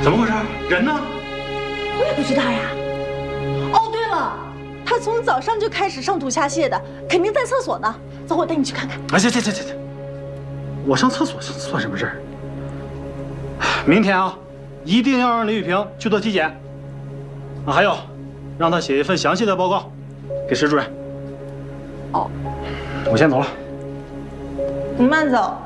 怎么回事？人呢？ 我也不知道呀。哦，对了，他从早上就开始上吐下泻的，肯定在厕所呢。走，我带你去看看。 啊，行，我上厕所算什么事儿？明天啊，一定要让李雨萍去做体检。啊，还有，让她写一份详细的报告，给石主任。 哦， 我先走了。 你慢走。